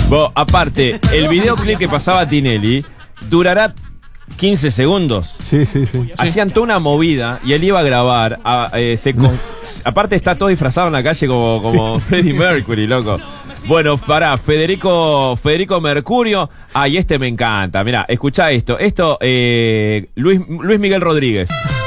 Aparte, el videoclip que pasaba Tinelli durará 15 segundos. Sí. Hacían toda una movida y él iba a grabar. Aparte está todo disfrazado en la calle como Freddie Mercury, loco. Bueno, pará, Federico Mercurio. Ay, este me encanta. Mirá, escuchá esto. Luis Miguel Rodríguez.